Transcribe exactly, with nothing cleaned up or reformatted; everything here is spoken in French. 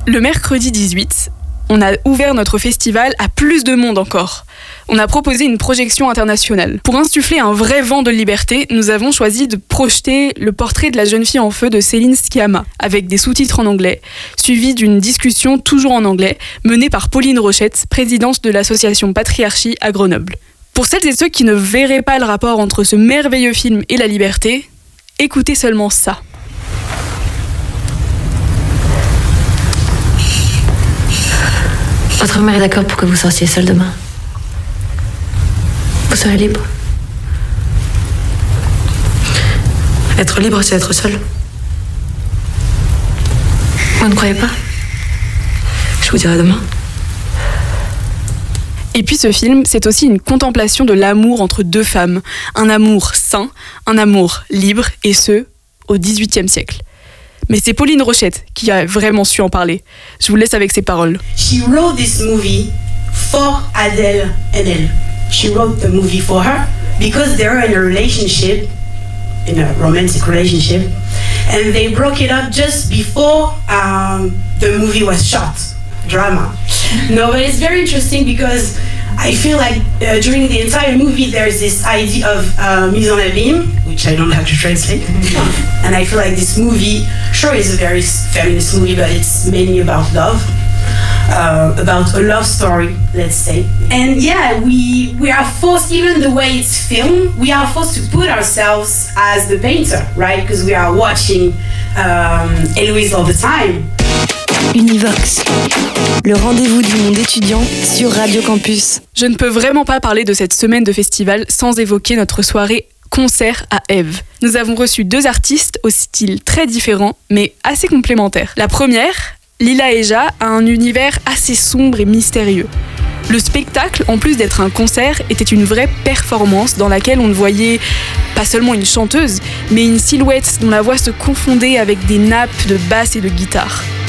Le mercredi dix-huit, on a ouvert notre festival à plus de monde encore. On a proposé une projection internationale. Pour insuffler un vrai vent de liberté, nous avons choisi de projeter le portrait de la jeune fille en feu de Céline Sciamma, avec des sous-titres en anglais, suivi d'une discussion toujours en anglais, menée par Pauline Rochette, présidente de l'association Patriarchie à Grenoble. Pour celles et ceux qui ne verraient pas le rapport entre ce merveilleux film et la liberté, écoutez seulement ça. Votre mère est d'accord pour que vous sortiez seule demain. Vous serez libre. Être libre, c'est être seule. Vous ne croyez pas? Je vous dirai demain. Et puis ce film, c'est aussi une contemplation de l'amour entre deux femmes. Un amour sain, un amour libre, et ce, au dix-huitième siècle. Mais c'est Pauline Rochette qui a vraiment su en parler. Je vous laisse avec ses paroles. She wrote this movie for Adèle Haenel. She wrote the movie for her because they were in a relationship, in a romantic relationship, and they broke it up just before um, the movie was shot. Drama. No, but it's very interesting because I feel like uh, during the entire movie there's this idea of uh, mise en abîme, which I don't have to translate. And I feel like this movie, sure, is a very feminist movie, but it's mainly about love, uh, about a love story, let's say. And yeah, we we are forced, even the way it's filmed, we are forced to put ourselves as the painter, right? Because we are watching um, Héloïse all the time. Univox, le rendez-vous du monde étudiant sur Radio Campus. Je ne peux vraiment pas parler de cette semaine de festival sans évoquer notre soirée concert à Ève. Nous avons reçu deux artistes au style très différent, mais assez complémentaires. La première, Lila Eja, a un univers assez sombre et mystérieux. Le spectacle, en plus d'être un concert, était une vraie performance dans laquelle on ne voyait pas seulement une chanteuse, mais une silhouette dont la voix se confondait avec des nappes de basse et de guitare.